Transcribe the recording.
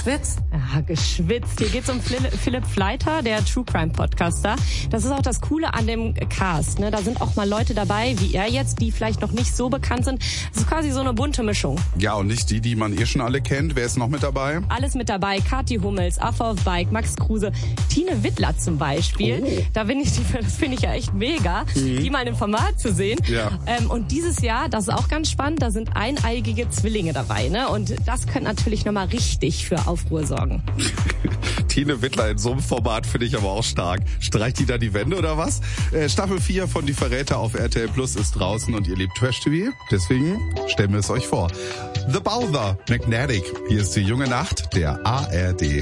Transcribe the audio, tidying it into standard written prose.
geschwitzt? Ja, geschwitzt. Hier geht's um Philipp Fleiter, der True Crime Podcaster. Das ist auch das Coole an dem Cast, ne? Da sind auch mal Leute dabei, wie er jetzt, die vielleicht noch nicht so bekannt sind. Das ist quasi so eine bunte Mischung. Ja, und nicht die man schon alle kennt. Wer ist noch mit dabei? Alles mit dabei. Kathi Hummels, Affe auf Bike, Max Kruse, Tine Wittler zum Beispiel. Oh. Das finde ich ja echt mega, die mal im Format zu sehen. Ja. Und dieses Jahr, das ist auch ganz spannend, da sind eineigige Zwillinge dabei, ne? Und das könnte natürlich nochmal richtig für Aufruhr sorgen. Tine Wittler in so einem Format finde ich aber auch stark. Streicht die da die Wände oder was? Staffel 4 von Die Verräter auf RTL Plus ist draußen und ihr liebt Trash-TV. Deswegen stellen wir es euch vor. The Bowser, Magnetic. Hier ist die junge Nacht der ARD.